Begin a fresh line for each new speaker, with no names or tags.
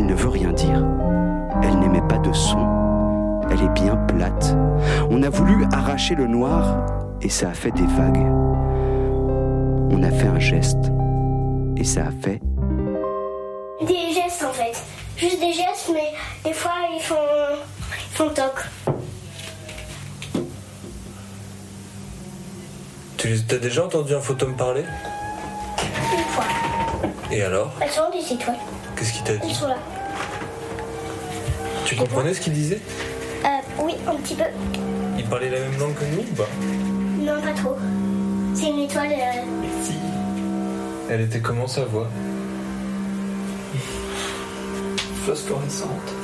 ne veut rien dire. Elle n'émet pas de son. Elle est bien plate. On a voulu arracher le noir et ça a fait des vagues. On a fait un geste et ça a fait...
Des gestes en fait. Juste des gestes, mais des fois ils font toc.
T'as déjà entendu un fantôme parler ?
Une fois.
Et alors ?
Elles sont des étoiles.
Qu'est-ce qu'il t'a
Elles
dit ?
sont là.
Tu comprenais ce qu'il disait ?
Oui, un petit peu.
Il parlait la même langue que nous ou pas ?
Non, pas trop. C'est une étoile.
Si. Elle était comment sa voix ?
Phosphorescente.